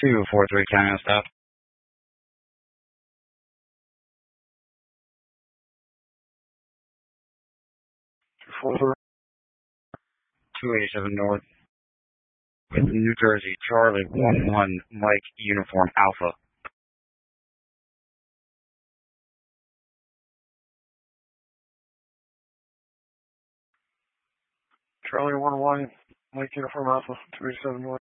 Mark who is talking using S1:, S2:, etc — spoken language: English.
S1: 243 Canyon stop. 287 North. With New Jersey, Charlie 11 Mike Uniform Alpha.
S2: Charlie 11 Mike Uniform Alpha, 287 North.